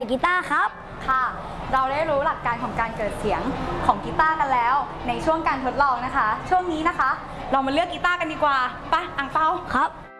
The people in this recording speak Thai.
กีตาร์ครับค่ะเราได้รู้หลักการของการเกิดเสียงของกีตาร์กันแล้วในช่วงการทดลองนะคะช่วงนี้นะคะเรามาเลือกกีตาร์กันดีกว่าไปอังเปาครับ